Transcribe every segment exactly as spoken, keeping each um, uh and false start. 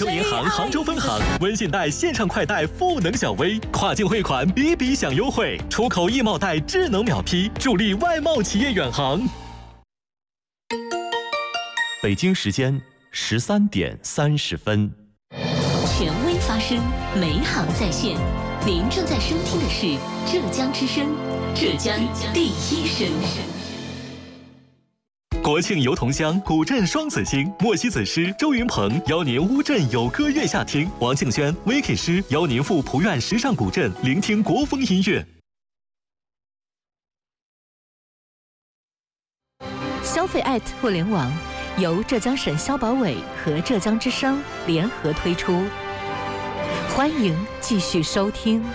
州银行杭州分行温信贷线上快贷赋能小微，跨境汇款比比享优惠，出口易贸贷智能秒批，助力外贸企业远航。北京时间十三点三十分。 权威发声，美好在线。您正在收听的是浙江之声，浙江第一声。 国庆游同乡，古镇双子星，莫西子诗、周云鹏邀您乌镇有歌月下听，王庆轩、Vicky 诗邀您赴蒲苑时尚古镇聆听国风音乐。 消费爱互联网由浙江省消保委和浙江之声联合推出，欢迎继续收听。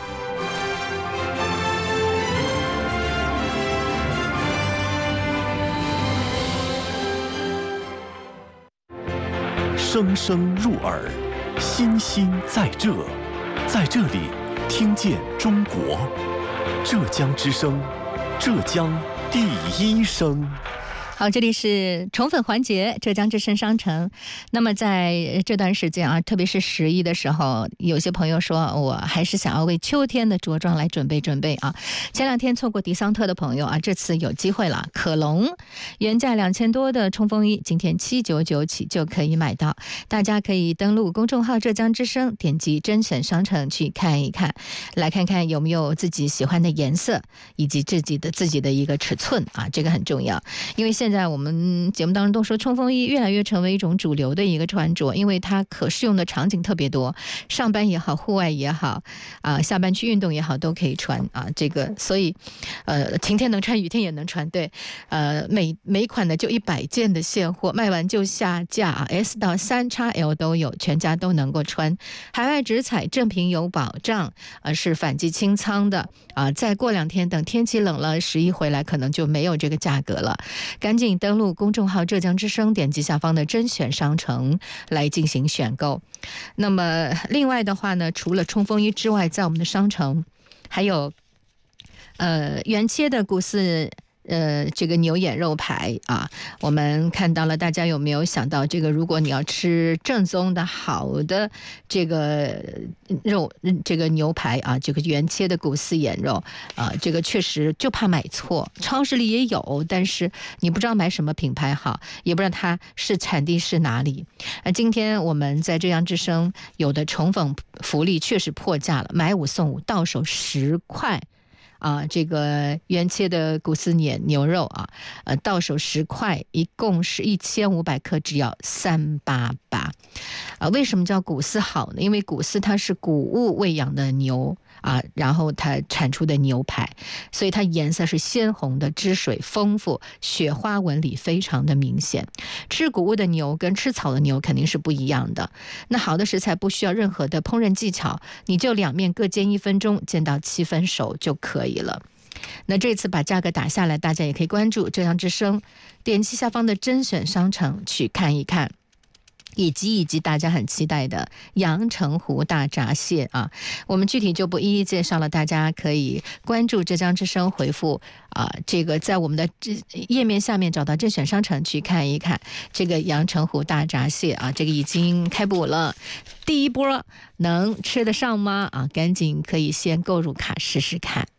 声声入耳，心心在这，在这里听见中国。浙江之声，浙江第一声。 好，这里是宠粉环节，浙江之声商城。那么在这段时间啊，特别是十一的时候，有些朋友说我还是想要为秋天的着装来准备准备啊。前两天错过迪桑特的朋友啊，这次有机会了。可隆原价两千多的冲锋衣，今天七九九起就可以买到。大家可以登录公众号浙江之声，点击甄选商城去看一看，来看看有没有自己喜欢的颜色，以及自己的自己的一个尺寸啊，这个很重要。因为现在我们节目当中都说冲锋衣越来越成为一种主流的一个穿着，因为它可适用的场景特别多，上班也好，户外也好啊，下班去运动也好，都可以穿啊。这个所以呃，晴天能穿，雨天也能穿。对，呃，每每款呢就一百件的现货，卖完就下架啊 ，S 到三 X L 都有，全家都能够穿。海外直采正品有保障，呃，是反季清仓的啊。再过两天等天气冷了，十一回来可能就没有这个价格了，赶紧登录公众号浙江之声，点击下方的甄选商城来进行选购。那么另外的话呢，除了冲锋衣之外，在我们的商城还有呃原切的古寺呃，这个牛眼肉排啊，我们看到了，大家有没有想到，这个如果你要吃正宗的好的这个肉，这个牛排啊，这个原切的古寺眼肉啊，这个确实就怕买错，超市里也有，但是你不知道买什么品牌好，也不知道它是产地是哪里。啊，今天我们在浙江之声有的宠粉福利确实破价了，买五送五，到手十块。啊，这个原切的古寺眼牛肉啊，呃，到手十块，一共是一千五百克，只要三八八。啊，为什么叫古寺好呢？因为古寺它是谷物喂养的牛啊，然后它产出的牛排，所以它颜色是鲜红的，汁水丰富，雪花纹理非常的明显。吃谷物的牛跟吃草的牛肯定是不一样的。那好的食材不需要任何的烹饪技巧，你就两面各煎一分钟，煎到七分熟就可以了。那这次把价格打下来，大家也可以关注浙江之声，点击下方的甄选商城去看一看。以及以及大家很期待的阳澄湖大闸蟹啊，我们具体就不一一介绍了，大家可以关注浙江之声，回复啊，这个在我们的页面下面找到甄选商城去看一看这个阳澄湖大闸蟹啊，这个已经开捕了，第一波能吃得上吗？啊，赶紧可以先购入卡试试看。